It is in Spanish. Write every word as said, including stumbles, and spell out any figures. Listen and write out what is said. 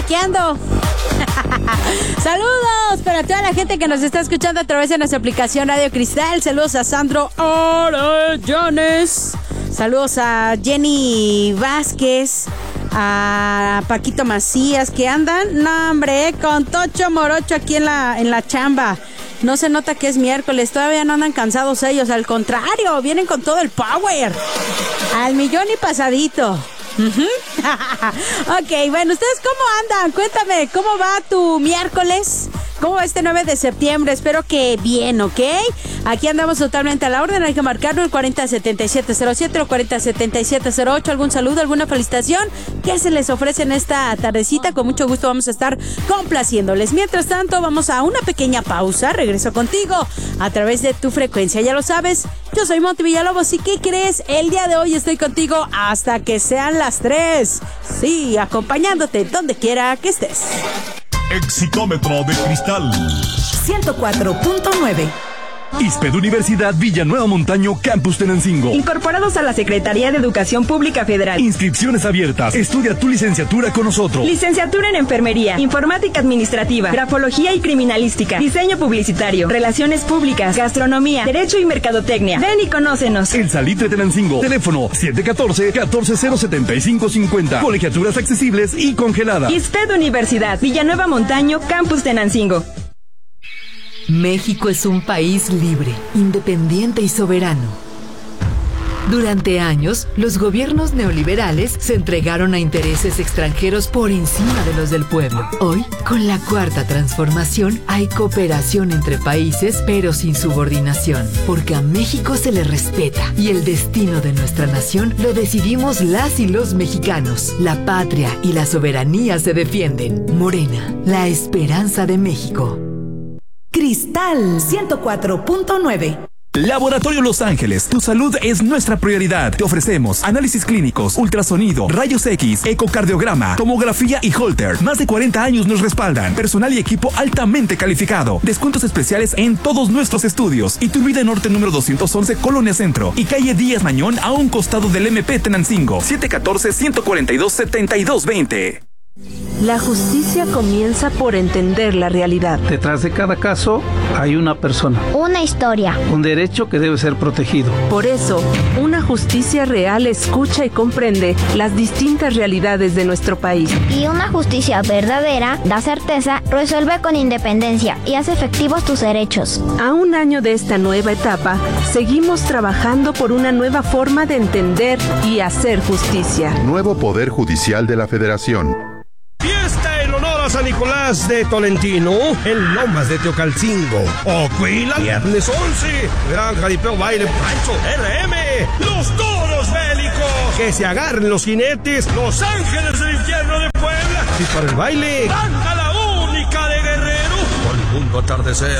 aquí ando. Saludos para toda la gente que nos está escuchando a través de nuestra aplicación Radio Cristal. Saludos a Sandro Orellanes. Saludos a Jenny Vázquez, a Paquito Macías, que andan, no hombre, con Tocho Morocho aquí en la, en la chamba. No se nota que es miércoles, todavía no andan cansados ellos, al contrario, vienen con todo el power. Al millón y pasadito. Uh-huh. Ok, bueno, ¿ustedes cómo andan? Cuéntame, ¿cómo va tu miércoles? ¿Cómo va este nueve de septiembre? Espero que bien, ¿ok? Aquí andamos totalmente a la orden. Hay que marcarlo el cuarenta setenta y siete cero siete o cuarenta setenta y siete cero ocho. ¿Algún saludo, alguna felicitación? ¿Qué se les ofrece en esta tardecita? Con mucho gusto vamos a estar complaciéndoles. Mientras tanto, vamos a una pequeña pausa. Regreso contigo a través de tu frecuencia. Ya lo sabes, yo soy Monty Villalobos. ¿Y qué crees? El día de hoy estoy contigo hasta que sean las tres. Sí, acompañándote donde quiera que estés. Exitómetro de cristal ciento cuatro punto nueve. ISPED Universidad Villanueva Montaño Campus Tenancingo. Incorporados a la Secretaría de Educación Pública Federal. Inscripciones abiertas. Estudia tu licenciatura con nosotros. Licenciatura en Enfermería, Informática Administrativa, Grafología y Criminalística, Diseño Publicitario, Relaciones Públicas, Gastronomía, Derecho y Mercadotecnia. Ven y conócenos. El Salitre Tenancingo. Teléfono siete uno cuatro, uno cuatro cero siete cinco cinco cero. Colegiaturas accesibles y congeladas. ISPED Universidad Villanueva Montaño Campus Tenancingo. México es un país libre, independiente y soberano. Durante años, los gobiernos neoliberales se entregaron a intereses extranjeros por encima de los del pueblo. Hoy, con la Cuarta Transformación, hay cooperación entre países, pero sin subordinación, porque a México se le respeta y el destino de nuestra nación lo decidimos las y los mexicanos. La patria y la soberanía se defienden. Morena, la esperanza de México. Cristal ciento cuatro punto nueve. Laboratorio Los Ángeles, tu salud es nuestra prioridad. Te ofrecemos análisis clínicos, ultrasonido, rayos X, ecocardiograma, tomografía y Holter. Más de cuarenta años nos respaldan. Personal y equipo altamente calificado. Descuentos especiales en todos nuestros estudios. Iturbide Norte número doscientos once, Colonia Centro. Y calle Díaz Mañón a un costado del M P Tenancingo. siete uno cuatro, uno cuatro dos, siete dos dos cero. La justicia comienza por entender la realidad. Detrás de cada caso hay una persona. Una historia. Un derecho que debe ser protegido. Por eso, una justicia real escucha y comprende las distintas realidades de nuestro país. Y una justicia verdadera da certeza, resuelve con independencia y hace efectivos tus derechos. A un año de esta nueva etapa, seguimos trabajando por una nueva forma de entender y hacer justicia. Nuevo Poder Judicial de la Federación. Fiesta en honor a San Nicolás de Tolentino en Lomas de Teocalcingo. Ocuila, viernes once. Gran jaripeo, baile, rancho, R M. Los toros bélicos. Que se agarren los jinetes. Los ángeles del infierno de Puebla. Y para el baile, canta la única de Guerrero. Por el mundo atardecer.